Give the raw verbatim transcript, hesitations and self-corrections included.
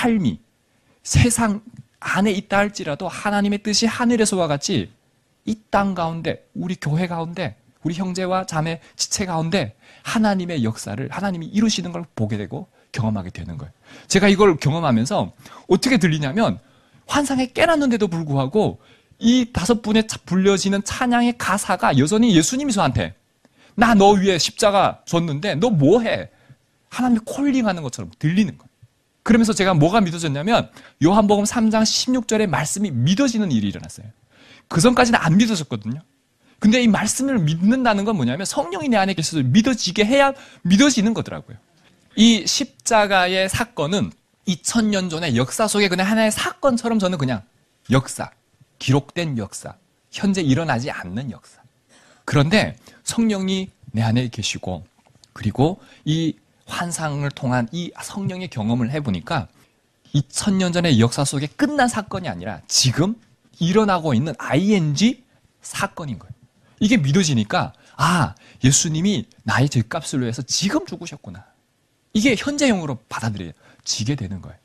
삶이 세상 안에 있다 할지라도 하나님의 뜻이 하늘에서와 같이 이 땅 가운데, 우리 교회 가운데, 우리 형제와 자매 지체 가운데 하나님의 역사를 하나님이 이루시는 걸 보게 되고 경험하게 되는 거예요. 제가 이걸 경험하면서 어떻게 들리냐면 환상에 깨놨는데도 불구하고 이 다섯 분에 불려지는 찬양의 가사가 여전히 예수님이 저한테 나 너 위에 십자가 줬는데 너 뭐해? 하나님이 콜링하는 것처럼 들리는 거예요. 그러면서 제가 뭐가 믿어졌냐면 요한복음 삼 장 십육 절의 말씀이 믿어지는 일이 일어났어요. 그 전까지는 안 믿어졌거든요. 근데 이 말씀을 믿는다는 건 뭐냐면 성령이 내 안에 계셔서 믿어지게 해야 믿어지는 거더라고요. 이 십자가의 사건은 이천 년 전의 역사 속에 그냥 하나의 사건처럼 저는 그냥 역사, 기록된 역사, 현재 일어나지 않는 역사. 그런데 성령이 내 안에 계시고 그리고 이 환상을 통한 이 성령의 경험을 해보니까 이천 년 전의 역사 속에 끝난 사건이 아니라 지금 일어나고 있는 아이엔지 사건인 거예요. 이게 믿어지니까 아, 예수님이 나의 죄값을 위해서 지금 죽으셨구나. 이게 현재형으로 받아들여지게 되는 거예요.